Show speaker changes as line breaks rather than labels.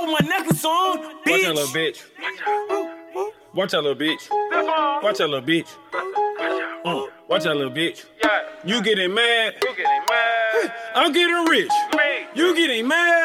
My necklace on, bitch.
Watch that little bitch. Watch that little bitch. Watch that little bitch. Watch that little bitch. You getting mad? I'm getting rich. You getting mad?